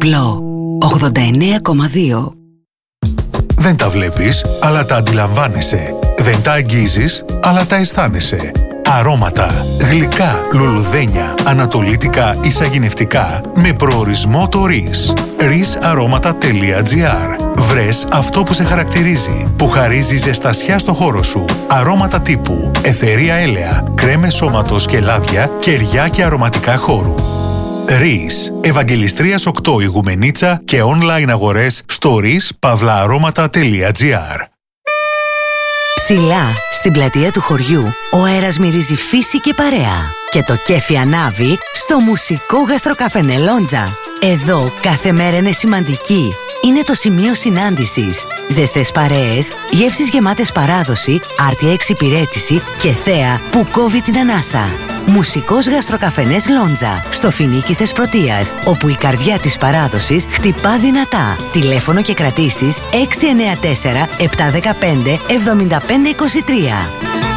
Κομπλό 89,2. Δεν τα βλέπεις, αλλά τα αντιλαμβάνεσαι. Δεν τα αγγίζεις, αλλά τα αισθάνεσαι. Αρώματα, γλυκά, λουλουδένια, ανατολίτικα ή σαγηνευτικά με προορισμό το RIS. risaroματα.gr. Βρες αυτό που σε χαρακτηρίζει, που χαρίζει ζεστασιά στο χώρο σου. Αρώματα τύπου αιθερία έλαια, κρέμες σώματος και λάδια, κεριά και αρωματικά χώρου. RIS. Ευαγγελιστρίας 8 Ιγουμενίτσα και online αγορές στο rispavlaaroματα.gr. Ψηλά, στην πλατεία του χωριού, ο αέρας μυρίζει φύση και παρέα. Και το κέφι ανάβει στο μουσικό γαστροκαφενέ Λόντζα. Εδώ κάθε μέρα είναι σημαντική. Είναι το σημείο συνάντησης. Ζεστές παρέες, γεύσεις γεμάτες παράδοση, άρτια εξυπηρέτηση και θέα που κόβει την ανάσα. Μουσικός γαστροκαφενές Λόντζα, στο Φοινίκι Θεσπρωτείας, όπου η καρδιά της παράδοσης χτυπά δυνατά. Τηλέφωνο και κρατήσεις 694 715 7523.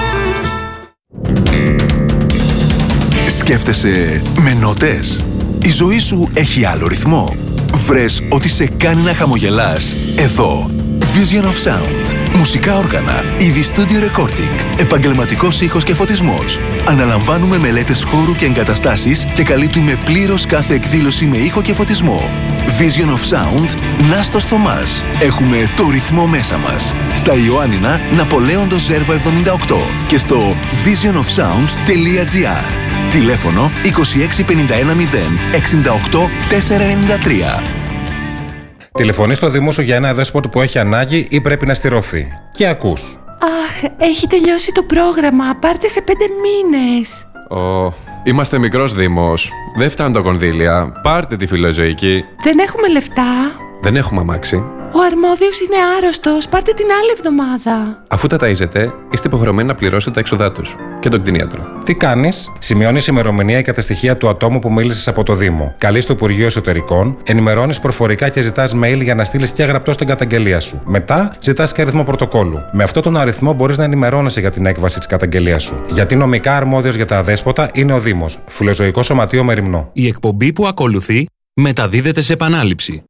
Σκέφτεσαι με νότες? Η ζωή σου έχει άλλο ρυθμό? Βρες ότι σε κάνει να χαμογελάς εδώ. Vision of Sound. Μουσικά όργανα, είδη studio recording, επαγγελματικός ήχος και φωτισμός. Αναλαμβάνουμε μελέτες χώρου και εγκαταστάσεις και καλύπτουμε πλήρως κάθε εκδήλωση με ήχο και φωτισμό. Vision of Sound, Νάστος Θωμάς. Έχουμε το ρυθμό μέσα μας. Στα Ιωάννινα, Ναπολέοντος Ζέρβα 78 και στο visionofsound.gr. Τηλέφωνο 26 51 0 68 493. Τηλεφωνεί στο Δήμο σου για ένα δέσποτ που έχει ανάγκη ή πρέπει να στηρωθεί. Και ακούς. Αχ, έχει τελειώσει το πρόγραμμα. Πάρτε σε 5 μήνες. Είμαστε μικρός Δήμος. Δεν φτάνουν τα κονδύλια. Πάρτε τη φιλοζωική. Δεν έχουμε λεφτά. Δεν έχουμε αμάξι. Ο αρμόδιος είναι άρρωστος. Πάρτε την άλλη εβδομάδα. Αφού τα ταΐζετε, είστε υποχρεωμένοι να πληρώσετε τα έξοδά τους και τον κτηνίατρο. Τι κάνεις? Σημειώνεις ημερομηνία και τα στοιχεία του ατόμου που μίλησες από το Δήμο. Καλείς το Υπουργείο Εσωτερικών, ενημερώνεις προφορικά και ζητάς mail για να στείλεις και γραπτό στην καταγγελία σου. Μετά ζητάς και αριθμό πρωτοκόλλου. Με αυτόν τον αριθμό μπορείς να ενημερώνεσαι για την έκβαση της καταγγελίας σου. Γιατί νομικά αρμόδιος για τα αδέσποτα είναι ο Δήμος. Φιλοζωικό Σωματείο Μεριμνό. Η εκπομπή που ακολουθεί μεταδίδεται σε επανάληψη.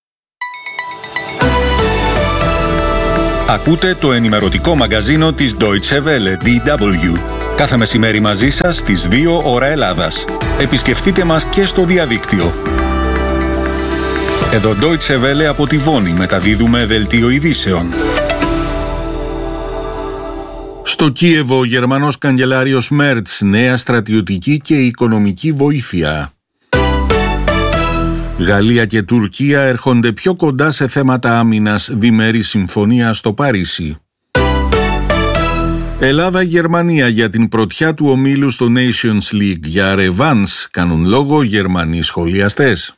Ακούτε το ενημερωτικό μαγκαζίνο της Deutsche Welle, DW. Κάθε μεσημέρι μαζί σας στις 2 ώρα Ελλάδας. Επισκεφτείτε μας και στο διαδίκτυο. Εδώ Deutsche Welle από τη Βόνη μεταδίδουμε δελτίο ειδήσεων. Στο Κίεβο, ο Γερμανός καγκελάριος Μέρτς, νέα στρατιωτική και οικονομική βοήθεια. Γαλλία και Τουρκία έρχονται πιο κοντά σε θέματα άμυνας, διμερή συμφωνία στο Παρίσι. Ελλάδα-Γερμανία για την πρωτιά του ομίλου στο Nations League. Για ρεβάνς κάνουν λόγο Γερμανοί σχολιαστές.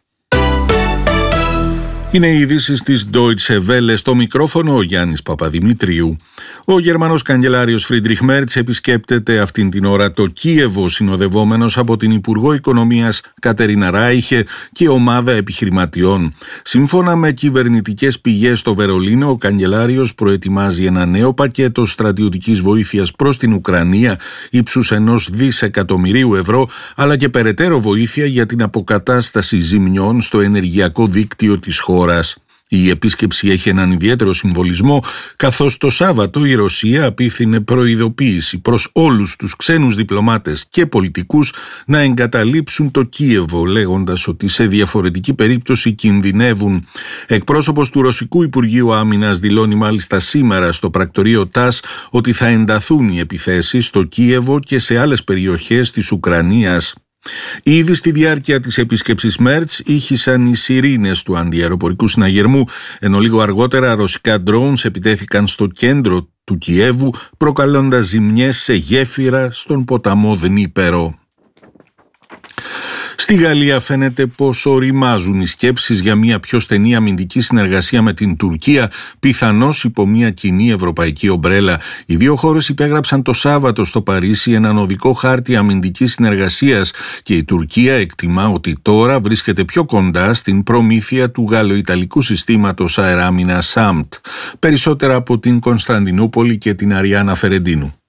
Είναι οι ειδήσεις της Deutsche Welle, στο μικρόφωνο ο Γιάννης Παπαδημητρίου. Ο Γερμανός καγκελάριος Φρίντριχ Μέρτς επισκέπτεται αυτήν την ώρα το Κίεβο, συνοδευόμενος από την Υπουργό Οικονομίας Κατερίνα Ράιχε και ομάδα επιχειρηματιών. Σύμφωνα με κυβερνητικές πηγές στο Βερολίνο, ο καγκελάριος προετοιμάζει ένα νέο πακέτο στρατιωτικής βοήθειας προς την Ουκρανία ύψους 1 δισεκατομμυρίου ευρώ, αλλά και περαιτέρω βοήθεια για την αποκατάσταση ζημιών στο ενεργειακό δίκτυο της χώρας. Η επίσκεψη έχει έναν ιδιαίτερο συμβολισμό, καθώς το Σάββατο η Ρωσία απίθυνε προειδοποίηση προς όλους τους ξένους διπλωμάτες και πολιτικούς να εγκαταλείψουν το Κίεβο, λέγοντας ότι σε διαφορετική περίπτωση κινδυνεύουν. Εκπρόσωπος του Ρωσικού Υπουργείου Άμυνας δηλώνει μάλιστα σήμερα στο πρακτορείο ΤΑΣ ότι θα ενταθούν οι επιθέσεις στο Κίεβο και σε άλλες περιοχές της Ουκρανίας. Ήδη στη διάρκεια της επίσκεψης Μέρτς ήχησαν οι σιρήνες του αντιαεροπορικού συναγερμού, ενώ λίγο αργότερα ρωσικά drones επιτέθηκαν στο κέντρο του Κιέβου, προκαλώντας ζημιές σε γέφυρα στον ποταμό Δνίπερο. Στη Γαλλία φαίνεται πως οριμάζουν οι σκέψεις για μια πιο στενή αμυντική συνεργασία με την Τουρκία, πιθανώς υπό μια κοινή ευρωπαϊκή ομπρέλα. Οι δύο χώρες υπέγραψαν το Σάββατο στο Παρίσι έναν οδικό χάρτη αμυντικής συνεργασίας και η Τουρκία εκτιμά ότι τώρα βρίσκεται πιο κοντά στην προμήθεια του γαλλο-ιταλικού συστήματος αεράμινας SAMT. Περισσότερα από την Κωνσταντινούπολη και την Αριάννα Φερεντίνου.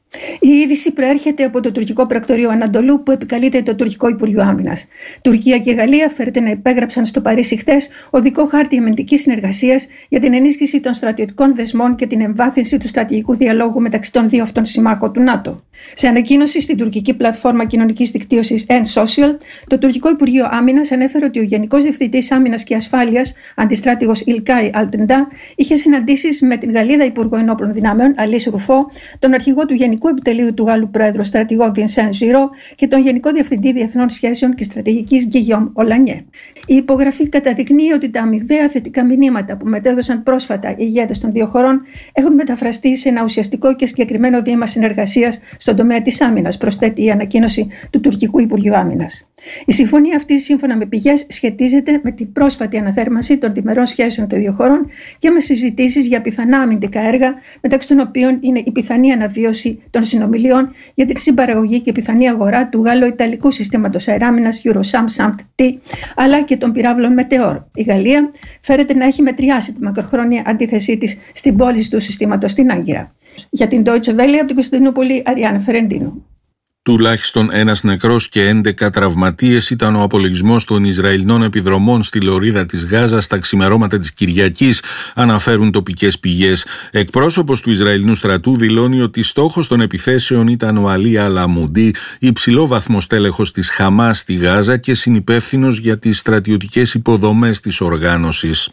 Η είδηση προέρχεται από το τουρκικό πρακτορείο Ανατολού που επικαλείται το τουρκικό Υπουργείο Άμυνας. Τουρκία και Γαλλία φέρεται να υπέγραψαν στο Παρίσι χθες οδικό χάρτη αμυντικής συνεργασίας για την ενίσχυση των στρατιωτικών δεσμών και την εμβάθυνση του στρατηγικού διαλόγου μεταξύ των δύο αυτών συμμάχων του ΝΑΤΟ. Σε ανακοίνωση στην τουρκική πλατφόρμα κοινωνικής δικτύωσης N-Social, το τουρκικό Υπουργείο Άμυνας ανέφερε ότι ο Γενικός Διευθυντής Άμυνας και Ασφάλειας, αντιστράτηγος Ιλκάι Αλτεντά, είχε συναντήσεις με την Γαλλίδα Υπουργό Ενόπλων Δυνάμεων, Αλής Ρουφό, τον αρχηγό του Γενικού Επιτελείου του Γάλλου Πρόεδρου στρατηγό Vincent Giraud και τον Γενικό Διευθυντή Διεθνών Σχέσεων και Στρατηγικής Guillaume Olagnier. Η υπογραφή καταδεικνύει ότι τα αμοιβαία θετικά μηνύματα που μετέδωσαν πρόσφατα οι ηγέτες των δύο χωρών έχουν μεταφραστεί σε ένα ουσιαστικό και συγκεκριμένο βήμα συνεργασίας στον τομέα της άμυνας, προσθέτει η ανακοίνωση του τουρκικού Υπουργείου Άμυνας. Η συμφωνία αυτή, σύμφωνα με πηγές, σχετίζεται με την πρόσφατη αναθέρμανση των διμερών σχέσεων των δύο χωρών και με συζητήσεις για πιθανά αμυντικά έργα, μεταξύ των οποίων είναι η πιθανή αναβίωση των συνομιλιών για την συμπαραγωγή και πιθανή αγορά του Γάλλο-Ιταλικού συστήματος αεράμυνας Eurosam-SAMT-T, αλλά και των πυράβλων Meteor. Η Γαλλία φέρεται να έχει μετριάσει τη μακροχρόνια αντίθεσή της στην πώληση του συστήματος στην Άγκυρα. Για την Deutsche Welle από την Κωνσταντινούπολη, Αριάννα Φερεντίνου. Τουλάχιστον ένας νεκρός και 11 τραυματίες ήταν ο απολογισμός των Ισραηλινών επιδρομών στη λωρίδα της Γάζας στα ξημερώματα της Κυριακής, αναφέρουν τοπικές πηγές. Εκπρόσωπος του Ισραηλινού στρατού δηλώνει ότι στόχος των επιθέσεων ήταν ο Αλί Αλαμουντί, υψηλόβαθμος τέλεχος της Χαμάς στη Γάζα και συνυπεύθυνος για τις στρατιωτικές υποδομές της οργάνωσης.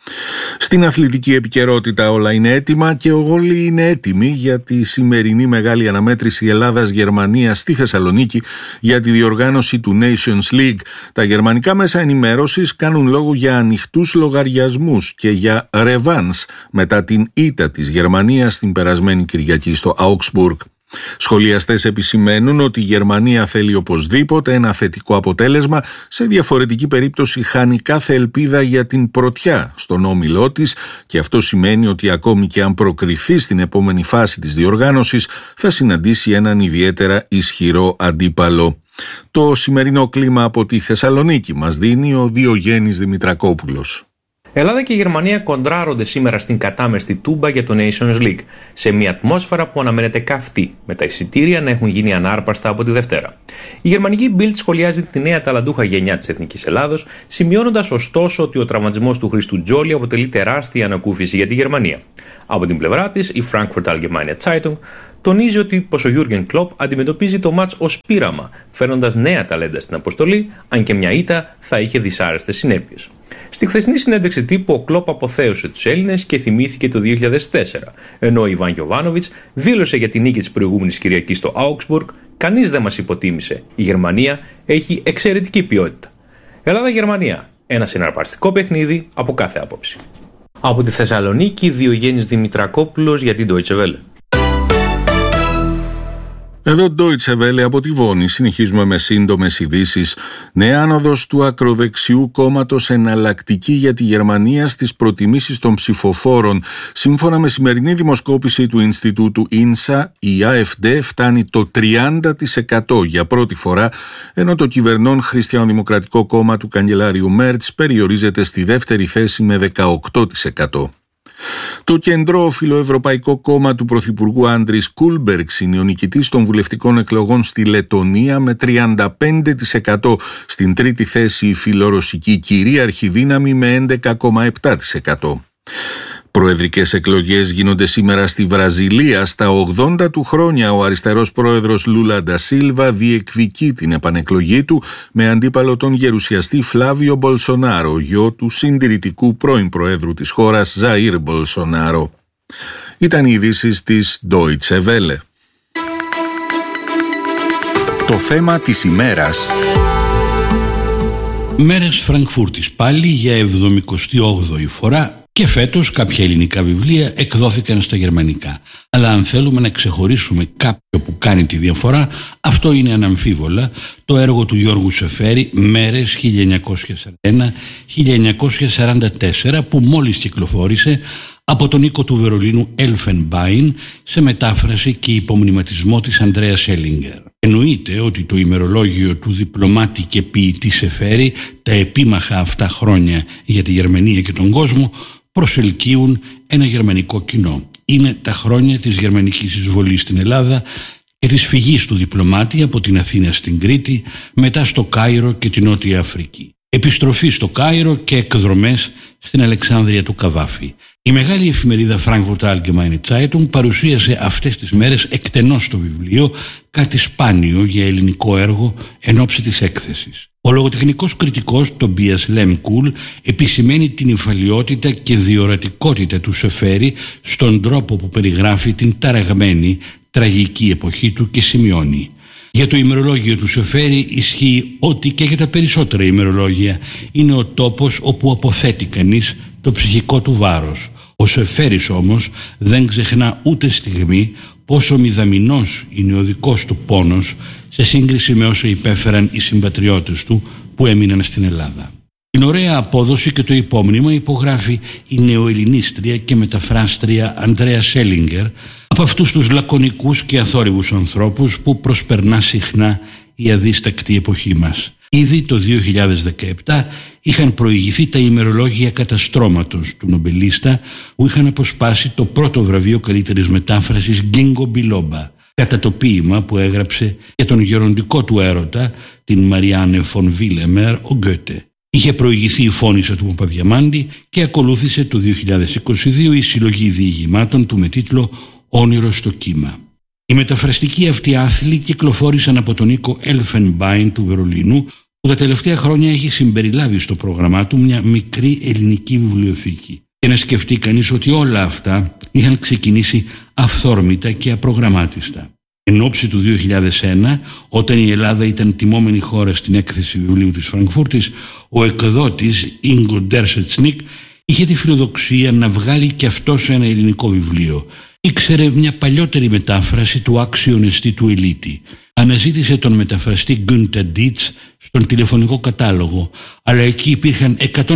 Στην αθλητική επικαιρότητα όλα είναι έτοιμα και όλοι είναι έτοιμοι για τη σημερινή μεγάλη αναμέτρηση Ελλάδας-Γερμανίας στη Θεσσαλονίκη για τη διοργάνωση του Nations League. Τα γερμανικά μέσα ενημέρωσης κάνουν λόγο για ανοιχτούς λογαριασμούς και για ρεβάνς μετά την ήττα της Γερμανίας την περασμένη Κυριακή στο Augsburg. Σχολιαστές επισημαίνουν ότι η Γερμανία θέλει οπωσδήποτε ένα θετικό αποτέλεσμα, σε διαφορετική περίπτωση χάνει κάθε ελπίδα για την πρωτιά στον όμιλό της και αυτό σημαίνει ότι ακόμη και αν προκριθεί στην επόμενη φάση της διοργάνωσης θα συναντήσει έναν ιδιαίτερα ισχυρό αντίπαλο. Το σημερινό κλίμα από τη Θεσσαλονίκη μας δίνει ο Διογέννης Δημητρακόπουλος. Ελλάδα και Γερμανία κοντράρονται σήμερα στην κατάμεστη Τούμπα για το Nations League, σε μια ατμόσφαιρα που αναμένεται καυτή, με τα εισιτήρια να έχουν γίνει ανάρπαστα από τη Δευτέρα. Η γερμανική Bild σχολιάζει τη νέα ταλαντούχα γενιά της Εθνικής Ελλάδος, σημειώνοντας ωστόσο ότι ο τραυματισμός του Χρήστου Τζόλι αποτελεί τεράστια ανακούφιση για τη Γερμανία. Από την πλευρά της, η Frankfurt Allgemeine Zeitung τονίζει ότι πως ο Jürgen Klopp αντιμετωπίζει το μάτς ως πείραμα, φέρνοντας νέα ταλέντα στην αποστολή, αν και μια ήττα θα είχε δυσάρεστες συνέπειες. Στη χθεσινή συνέντευξη τύπου, ο Κλόπ αποθέωσε τους Έλληνες και θυμήθηκε το 2004, ενώ ο Ιβάν Γιοβάνοβιτς δήλωσε για την νίκη της προηγούμενης Κυριακής στο Augsburg: «Κανείς δεν μας υποτίμησε. Η Γερμανία έχει εξαιρετική ποιότητα». Ελλάδα-Γερμανία. Ένα συναρπαστικό παιχνίδι από κάθε άποψη. Από τη Θεσσαλονίκη, Διογέννης Δημητρακόπουλος για την Deutsche Welle. Εδώ Deutsche Welle από τη Βόνη. Συνεχίζουμε με σύντομες ειδήσεις. Νέα άνοδος του ακροδεξιού κόμματος εναλλακτική για τη Γερμανία στις προτιμήσεις των ψηφοφόρων. Σύμφωνα με σημερινή δημοσκόπηση του Ινστιτούτου INSA, η AfD φτάνει το 30% για πρώτη φορά, ενώ το κυβερνών Χριστιανοδημοκρατικό κόμμα του καγκελάριου Μέρτς περιορίζεται στη δεύτερη θέση με 18%. Το κεντρό φιλοευρωπαϊκό κόμμα του Πρωθυπουργού Άντρις Κούλμπεργκς είναι ο νικητής των βουλευτικών εκλογών στη Λετονία με 35%. Στην τρίτη θέση η φιλορωσική κυρίαρχη δύναμη με 11,7%. Προεδρικές εκλογές γίνονται σήμερα στη Βραζιλία. Στα 80 του χρόνια ο αριστερός πρόεδρος Λούλα ντα Σίλβα διεκδικεί την επανεκλογή του με αντίπαλο τον γερουσιαστή Φλάβιο Μπολσονάρο, γιο του συντηρητικού πρώην προέδρου της χώρας Ζαΐρ Μπολσονάρο. Ήταν οι ειδήσεις της Deutsche Welle. Το θέμα της ημέρας. Μέρες Φραγκφούρτης πάλι για 78η φορά. Και φέτος κάποια ελληνικά βιβλία εκδόθηκαν στα γερμανικά. Αλλά αν θέλουμε να ξεχωρίσουμε κάποιο που κάνει τη διαφορά, αυτό είναι αναμφίβολα το έργο του Γιώργου Σεφέρη «Μέρες 1941-1944» που μόλις κυκλοφόρησε από τον οίκο του Βερολίνου Elfenbein σε μετάφραση και υπομνηματισμό της Ανδρέα Σέλιγκερ. Εννοείται ότι το ημερολόγιο του διπλωμάτη και ποιητή Σεφέρη, τα επίμαχα αυτά χρόνια για τη Γερμανία και τον κόσμο, προσελκύουν ένα γερμανικό κοινό. είναι τα χρόνια της γερμανικής εισβολής στην Ελλάδα και της φυγής του διπλωμάτη από την Αθήνα στην Κρήτη, μετά στο Κάιρο και την Νότια Αφρική. Επιστροφή στο Κάιρο και εκδρομές στην Αλεξάνδρεια του Καβάφη. Η μεγάλη εφημερίδα Frankfurter Allgemeine Zeitung παρουσίασε αυτές τις μέρες εκτενώς το βιβλίο, κάτι σπάνιο για ελληνικό έργο εν ώψη της έκθεσης. Ο λογοτεχνικός κριτικός Tobias Lemkuhl επισημαίνει την υφαλιότητα και διορατικότητα του Σεφέρη στον τρόπο που περιγράφει την ταραγμένη τραγική εποχή του και σημειώνει: για το ημερολόγιο του Σεφέρη ισχύει ότι και για τα περισσότερα ημερολόγια είναι ο τόπος όπου αποθέτει κανείς το ψυχικό του βάρος. Ο Σεφέρης όμως δεν ξεχνά ούτε στιγμή πόσο μηδαμινός είναι ο δικός του πόνος σε σύγκριση με όσο υπέφεραν οι συμπατριώτες του που έμειναν στην Ελλάδα. Την ωραία απόδοση και το υπόμνημα υπογράφει η νεοελληνίστρια και μεταφράστρια Ανδρέα Σέλιγκερ, από αυτούς τους λακωνικούς και αθόρυβους ανθρώπους που προσπερνά συχνά η αδίστακτη εποχή μας. Ήδη το 2017 είχαν προηγηθεί τα ημερολόγια καταστρώματος του νομπελίστα που είχαν αποσπάσει το πρώτο βραβείο καλύτερης μετάφρασης Γκίνγκο Μπιλόμπα, κατά το ποίημα που έγραψε για τον γεροντικό του έρωτα, την Μαριάνε Φον Βίλεμερ, ο Γκέτε. Είχε προηγηθεί η Φώνισσα του Παπαδιαμάντη και ακολούθησε το 2022 η συλλογή διηγημάτων του με τίτλο «Όνειρο στο κύμα». Οι μεταφραστικοί αυτοί άθλοι κυκλοφόρησαν από τον οίκο Elfenbein του Βερολίνου, που τα τελευταία χρόνια έχει συμπεριλάβει στο πρόγραμμά του μια μικρή ελληνική βιβλιοθήκη. Και να σκεφτεί κανείς ότι όλα αυτά είχαν ξεκινήσει αυθόρμητα και απρογραμμάτιστα. Εν ώψη του 2001, όταν η Ελλάδα ήταν τιμόμενη χώρα στην έκθεση βιβλίου της Φραγκφούρτης, ο εκδότης Ίγκο Ντέρσετσνικ είχε τη φιλοδοξία να βγάλει και αυτός ένα ελληνικό βιβλίο. Ήξερε μια παλιότερη μετάφραση του άξιον εστί του Ελίτη. Αναζήτησε τον μεταφραστή Γκούντερ Ντίτς στον τηλεφωνικό κατάλογο, αλλά εκεί υπήρχαν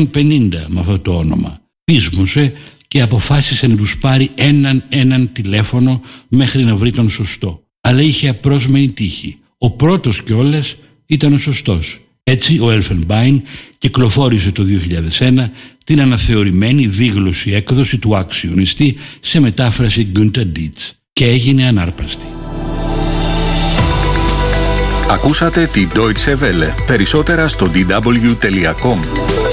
150 με αυτό το όνομα. Πείσμωσε και αποφάσισε να τους πάρει έναν τηλέφωνο μέχρι να βρει τον σωστό. Αλλά είχε απρόσμενη τύχη. Ο πρώτος κιόλας ήταν ο σωστός. Έτσι ο Elfenbein κυκλοφόρησε το 2001 την αναθεωρημένη δίγλωση έκδοση του άξιον εστί σε μετάφραση Γκούντερ Ντίτς και έγινε ανάρπαστη. Ακούσατε την Deutsche Welle. Περισσότερα στο dw.com.